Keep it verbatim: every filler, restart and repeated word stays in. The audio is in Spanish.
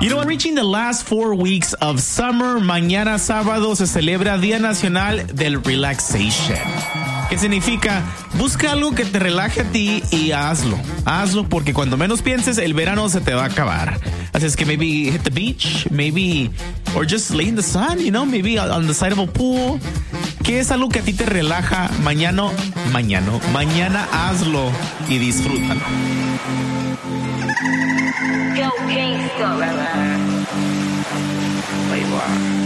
You know what? Reaching the last four weeks of summer, mañana sábado se celebra Día Nacional del Relaxation. ¿Qué significa? Busca algo que te relaje a ti y hazlo. Hazlo porque cuando menos pienses, el verano se te va a acabar. Así es que maybe hit the beach, maybe, or just lay in the sun, you know, maybe on the side of a pool. ¿Qué es algo que a ti te relaja? Mañana, mañana, mañana hazlo y disfrútalo. Yo, gangsta.